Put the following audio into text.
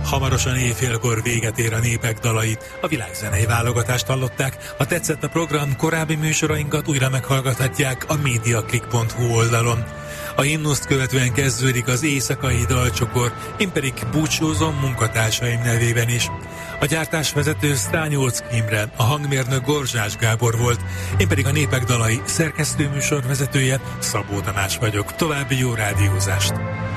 Hamarosan éjfélkor véget ér a Népek dalait. A világzenei válogatást hallották. Ha tetszett a program, korábbi műsorainkat újra meghallgathatják a mediaclick.hu oldalon. A himnuszt követően kezdődik az éjszakai dalcsokor, én pedig búcsúzom munkatársaim nevében is. A gyártásvezető Sztányolczky Imre, a hangmérnök Gorzsás Gábor volt, én pedig a Népek dalai szerkesztőműsor vezetője Szabó Tamás vagyok. További jó rádiózást!